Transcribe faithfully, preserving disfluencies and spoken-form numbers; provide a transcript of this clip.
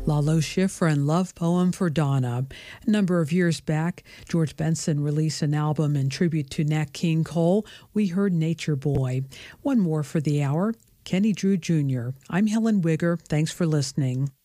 Lalo Schifrin, Love Poem for Donna. A number of years back, George Benson released an album in tribute to Nat King Cole. We heard Nature Boy. One more for the hour, Kenny Drew Junior I'm Helen Wigger. Thanks for listening.